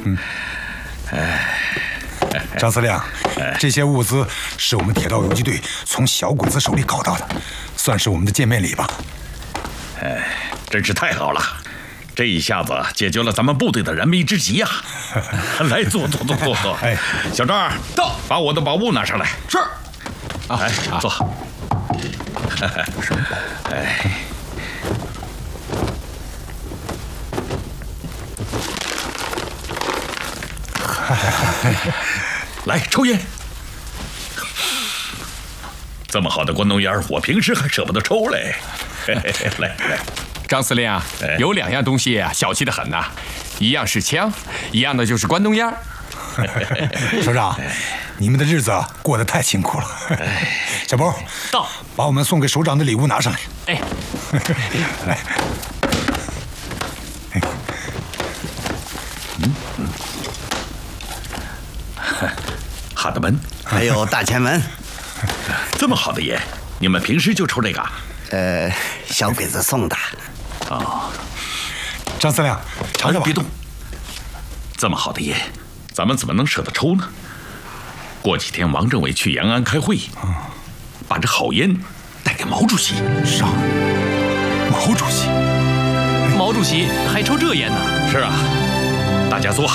张司令，这些物资是我们铁道游击队从小鬼子手里搞到的，算是我们的见面礼吧。 真是太好了，这一下子解决了咱们部队的燃眉之急呀！来，坐。 哎， 小张到，把我的宝物拿上来。 是。 来，坐。 什么宝物？ 来抽烟。这么好的关东烟，我平时还舍不得抽嘞。来， 张司令啊，有2样东西啊，小气得很呐，一样是枪，一样的就是关东烟。 首长，你们的日子过得太辛苦了。小波， 到， 把我们送给首长的礼物拿上来。 哎， 来。 哈德门， 还有大前门。 这么好的烟，你们平时就抽这个？ 小鬼子送的。 哦， 张司令，尝尝吧。 别动。这么好的烟，咱们怎么能舍得抽呢？过几天王政委去延安开会，把这好烟带给毛主席。 是啊，毛主席， 毛主席还抽这烟呢？ 是啊，大家坐。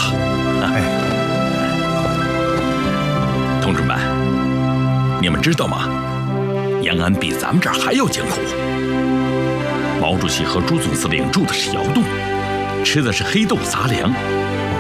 同志们，你们知道吗？延安比咱们这儿还要艰苦。毛主席和朱总司令住的是窑洞，吃的是黑豆杂粮，